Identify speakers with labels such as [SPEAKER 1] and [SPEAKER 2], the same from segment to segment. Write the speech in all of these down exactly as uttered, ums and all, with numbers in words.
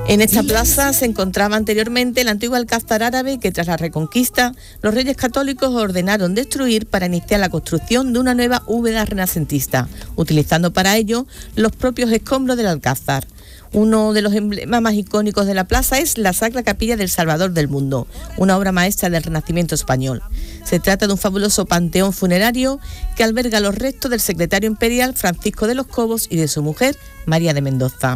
[SPEAKER 1] En esta plaza se encontraba anteriormente el antiguo alcázar árabe que tras la Reconquista los reyes católicos ordenaron destruir para iniciar la construcción de una nueva úbeda renacentista, utilizando para ello los propios escombros del alcázar. Uno de los emblemas más icónicos de la plaza es la Sacra Capilla del Salvador del Mundo, una obra maestra del Renacimiento español. Se trata de un fabuloso panteón funerario que alberga los restos del secretario imperial Francisco de los Cobos y de su mujer María de Mendoza.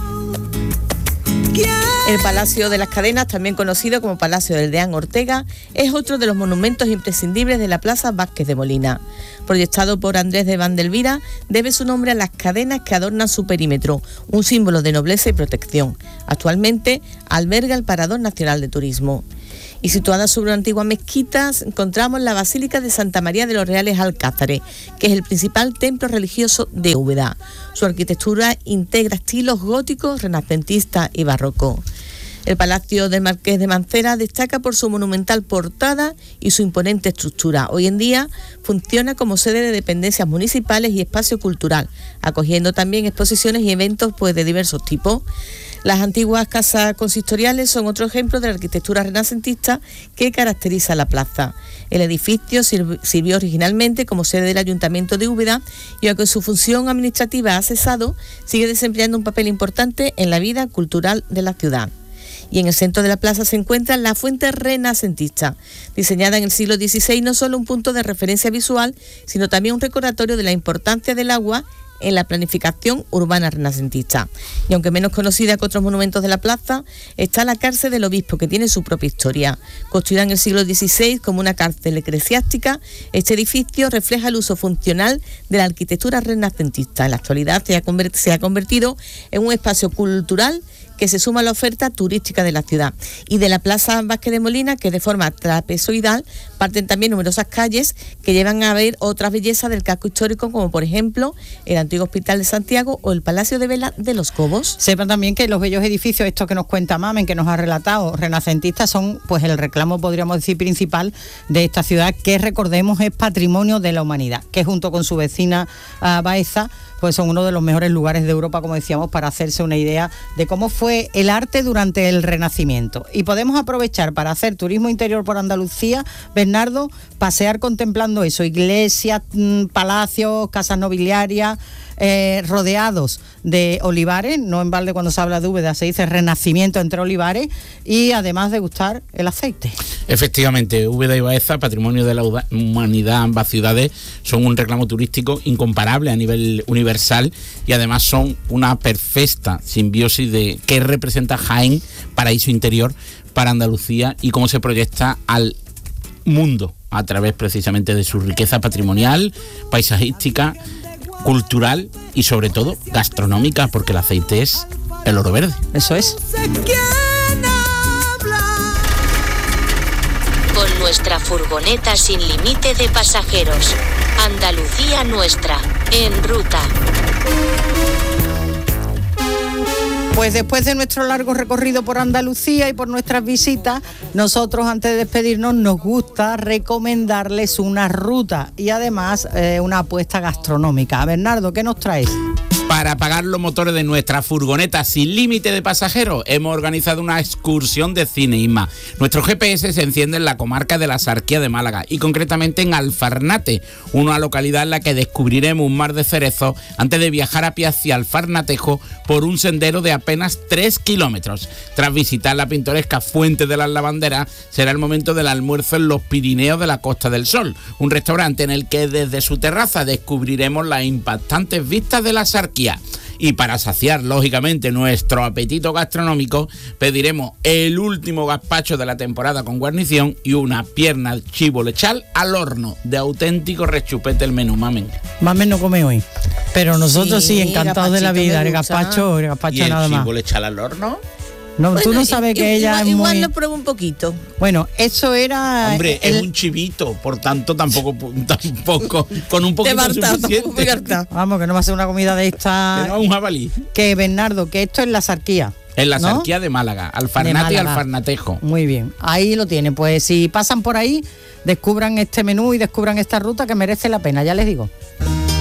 [SPEAKER 1] El Palacio de las Cadenas, también conocido como Palacio del Deán Ortega, es otro de los monumentos imprescindibles de la Plaza Vázquez de Molina. Proyectado por Andrés de Vandelvira, debe su nombre a las cadenas que adornan su perímetro, un símbolo de nobleza y protección. Actualmente alberga el Parador Nacional de Turismo. Y situada sobre una antigua mezquita, encontramos la Basílica de Santa María de los Reales Alcázares, que es el principal templo religioso de Úbeda. Su arquitectura integra estilos góticos, renacentistas y barroco. El Palacio del Marqués de Mancera destaca por su monumental portada y su imponente estructura. Hoy en día funciona como sede de dependencias municipales y espacio cultural, acogiendo también exposiciones y eventos pues, de diversos tipos. Las antiguas casas consistoriales son otro ejemplo de la arquitectura renacentista que caracteriza la plaza. El edificio sirvió originalmente como sede del Ayuntamiento de Úbeda y aunque su función administrativa ha cesado, sigue desempeñando un papel importante en la vida cultural de la ciudad. Y en el centro de la plaza se encuentra la fuente renacentista, diseñada en el siglo dieciséis, no solo un punto de referencia visual, sino también un recordatorio de la importancia del agua en la planificación urbana renacentista. Y aunque menos conocida que otros monumentos de la plaza, está la cárcel del obispo, que tiene su propia historia. Construida en el siglo dieciséis como una cárcel eclesiástica, este edificio refleja el uso funcional de la arquitectura renacentista. En la actualidad se ha, convert- se ha convertido en un espacio cultural que se suma a la oferta turística de la ciudad. Y de la Plaza Vázquez de Molina, que de forma trapezoidal parten también numerosas calles que llevan a ver otras bellezas del casco histórico, como por ejemplo el antiguo Hospital de Santiago o el Palacio de Vela de los Cobos.
[SPEAKER 2] Sepan también que los bellos edificios, estos que nos cuenta Mamen, que nos ha relatado, renacentistas, son pues el reclamo, podríamos decir, principal de esta ciudad, que recordemos es patrimonio de la humanidad, que junto con su vecina uh, Baeza, pues son uno de los mejores lugares de Europa, como decíamos, para hacerse una idea de cómo fue el arte durante el Renacimiento. Y podemos aprovechar para hacer turismo interior por Andalucía, Bernardo, pasear contemplando eso, iglesias, palacios, casas nobiliarias, eh, rodeados de olivares, no en balde cuando se habla de Úbeda se dice renacimiento entre olivares, y además de gustar el aceite.
[SPEAKER 3] Efectivamente, Úbeda y Baeza, patrimonio de la humanidad, ambas ciudades son un reclamo turístico incomparable a nivel universal y además son una perfecta simbiosis de qué representa Jaén, paraíso interior para Andalucía, y cómo se proyecta al mundo a través precisamente de su riqueza patrimonial, paisajística, cultural y sobre todo gastronómica, porque el aceite es el oro verde.
[SPEAKER 2] Eso es.
[SPEAKER 4] Con nuestra furgoneta sin límite de pasajeros. Andalucía nuestra, en ruta.
[SPEAKER 2] Pues después de nuestro largo recorrido por Andalucía y por nuestras visitas, nosotros antes de despedirnos nos gusta recomendarles una ruta y además eh, una apuesta gastronómica. Bernardo, ¿qué nos traes?
[SPEAKER 3] Para apagar los motores de nuestra furgoneta sin límite de pasajeros, hemos organizado una excursión de cine, Isma. Nuestro G P S se enciende en la comarca de la Sarquía de Málaga y concretamente en Alfarnate, una localidad en la que descubriremos un mar de cerezos antes de viajar a pie hacia Alfarnatejo por un sendero de apenas tres kilómetros. Tras visitar la pintoresca Fuente de las Lavanderas, será el momento del almuerzo en los Pirineos de la Costa del Sol, un restaurante en el que desde su terraza descubriremos las impactantes vistas de la Sarquía. Y para saciar, lógicamente, nuestro apetito gastronómico, pediremos el último gazpacho de la temporada con guarnición y una pierna de chivo lechal al horno, de auténtico rechupete el menú, Mamen.
[SPEAKER 2] Mamen no come hoy, pero nosotros sí, sí encantados de la vida, el gazpacho, el gazpacho nada más.
[SPEAKER 3] ¿Y el chivo lechal al horno?
[SPEAKER 2] No,
[SPEAKER 1] bueno,
[SPEAKER 2] tú no sabes que
[SPEAKER 1] igual,
[SPEAKER 2] ella es
[SPEAKER 1] igual
[SPEAKER 2] muy...
[SPEAKER 1] lo pruebo un poquito.
[SPEAKER 2] Bueno, eso era...
[SPEAKER 3] Hombre,
[SPEAKER 2] el...
[SPEAKER 3] es un chivito, por tanto tampoco, tampoco con un poquito
[SPEAKER 1] Barta,
[SPEAKER 3] suficiente.
[SPEAKER 2] Vamos, que no va a ser una comida de esta...
[SPEAKER 3] Pero un jabalí.
[SPEAKER 2] Que Bernardo, que esto es la Sarquía.
[SPEAKER 3] En la
[SPEAKER 2] ¿no?
[SPEAKER 3] Sarquía de Málaga, Alfarnate y Alfarnatejo.
[SPEAKER 2] Muy bien, ahí lo tienen. Pues si pasan por ahí, descubran este menú y descubran esta ruta que merece la pena, ya les digo.